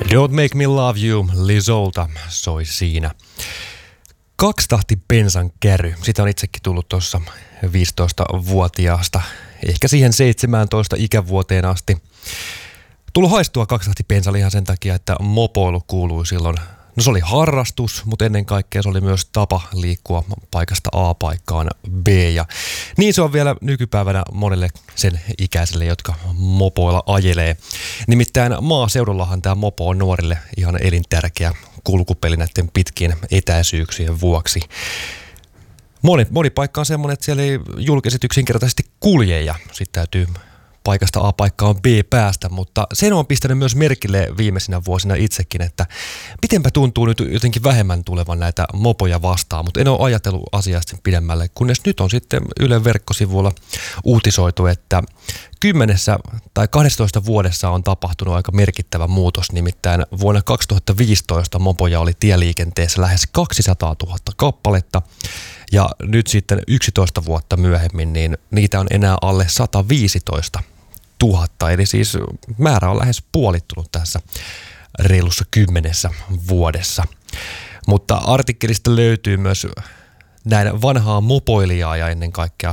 Don't Make Me Love You, Lizolta soi siinä. 2-tahti bensan käry. Sitä on itsekin tullut tuossa 15-vuotiaasta, ehkä siihen 17 ikävuoteen asti. Tullut haistua 2-tahti bensa ihan sen takia, että mopoilu kuului silloin. No se oli harrastus, mutta ennen kaikkea se oli myös tapa liikkua paikasta A paikkaan B. Ja niin se on vielä nykypäivänä monelle sen ikäiselle, jotka mopoilla ajelee. Nimittäin maaseudullahan tämä mopo on nuorille ihan elintärkeä kulkupeli näiden pitkien etäisyyksien vuoksi. Moni paikka on semmoinen, että siellä ei julkiset yksinkertaisesti kulje ja sitten täytyy paikasta A paikkaan B päästä, mutta sen on pistänyt myös merkille viimeisinä vuosina itsekin, että mitenpä tuntuu nyt jotenkin vähemmän tulevan näitä mopoja vastaan, mutta en ole ajatellut asiasta pidemmälle, kunnes nyt on sitten Ylen verkkosivuilla uutisoitu, että 10 tai 12 vuodessa on tapahtunut aika merkittävä muutos, nimittäin vuonna 2015 mopoja oli tieliikenteessä lähes 200 000 kappaletta, ja nyt sitten 11 vuotta myöhemmin, niin niitä on enää alle 115 000, eli siis määrä on lähes puolittunut tässä reilussa 10 vuodessa. Mutta artikkelista löytyy myös näin vanhaa mopoilijaa ja ennen kaikkea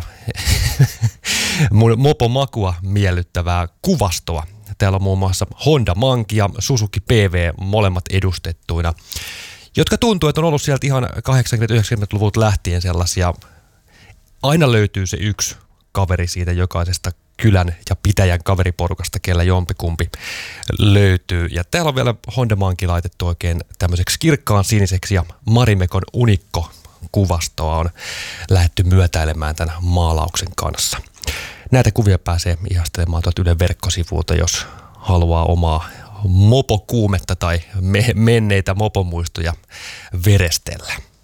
mopomakua miellyttävää kuvastoa. Täällä on muun muassa Honda Monkey ja Suzuki PV molemmat edustettuina, jotka tuntuu, että on ollut sieltä ihan 80-90-luvut lähtien sellaisia. Aina löytyy se yksi kaveri siitä jokaisesta kylän ja pitäjän kaveriporukasta, kellä jompikumpi löytyy. Ja täällä on vielä Honda Monkey laitettu oikein tämmöiseksi kirkkaan siniseksi ja Marimekon unikko-kuvastoa on lähdetty myötäilemään tämän maalauksen kanssa. Näitä kuvia pääsee ihastelemaan tuolta Ylen verkkosivuilta, jos haluaa omaa mopokuumetta tai menneitä mopomuistoja verestellä.